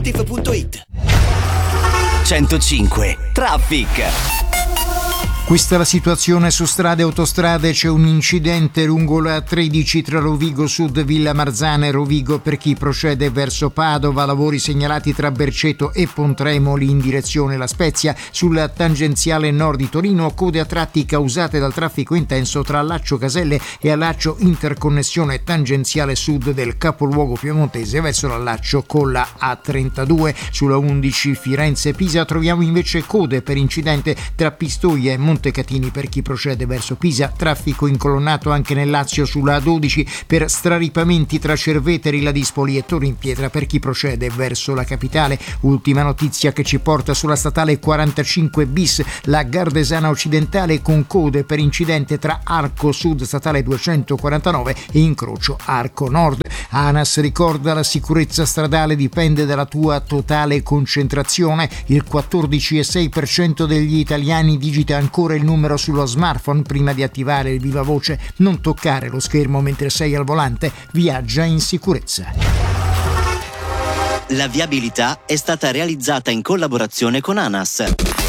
automotive.it. 105 Traffic. Questa è la situazione su strade e autostrade. C'è un incidente lungo la 13 tra Rovigo Sud, Villa Marzana e Rovigo per chi procede verso Padova. Lavori segnalati tra Berceto e Pontremoli in direzione La Spezia. Sulla tangenziale nord di Torino, code a tratti causate dal traffico intenso tra Laccio Caselle e Allaccio, interconnessione tangenziale sud del capoluogo piemontese verso l'allaccio con la A32. Sulla 11 Firenze-Pisa troviamo invece code per incidente tra Pistoia e Montecatini per chi procede verso Pisa. Traffico incolonnato anche nel Lazio sulla A12 per straripamenti tra Cerveteri, Ladispoli e Torre-in-Pietra per chi procede verso la capitale. Ultima notizia che ci porta sulla statale 45 bis, la Gardesana occidentale con code per incidente tra Arco Sud statale 249 e incrocio Arco Nord. ANAS ricorda: la sicurezza stradale dipende dalla tua totale concentrazione. Il 14,6% degli italiani digita ancora il numero sullo smartphone prima di attivare il viva voce. Non toccare lo schermo mentre sei al volante. Viaggia in sicurezza. La viabilità è stata realizzata in collaborazione con ANAS.